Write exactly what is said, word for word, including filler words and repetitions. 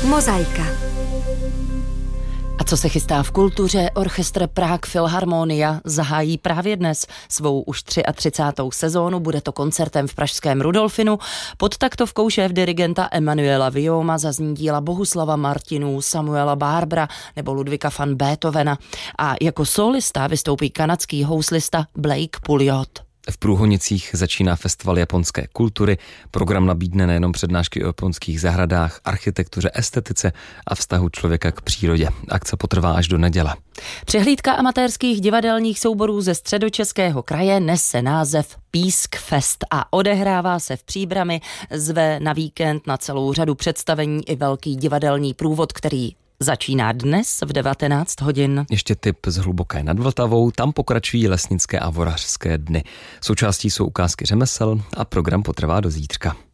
Mozaika. A co se chystá v kultuře? Orchestr Prague Philharmonia zahájí právě dnes svou už třiatřicátou sezónu. Bude to koncertem v pražském Rudolfinu. Pod taktovkou šéfdirigenta Emanuela Vioma zazní díla Bohuslava Martinů, Samuela Barbra nebo Ludvíka van Beethovena. A jako solista vystoupí kanadský houslista Blake Pouliot. V Průhonicích začíná festival japonské kultury. Program nabídne nejenom přednášky o japonských zahradách, architektuře, estetice a vztahu člověka k přírodě. Akce potrvá až do neděle. Přehlídka amatérských divadelních souborů ze Středočeského kraje nese název Písk Fest a odehrává se v Příbrami. Zve na víkend na celou řadu představení i velký divadelní průvod, který začíná dnes v devatenáct hodin. Ještě tip z Hluboké nad Vltavou, tam pokračují lesnické a vorařské dny. Součástí jsou ukázky řemesel a program potrvá do zítřka.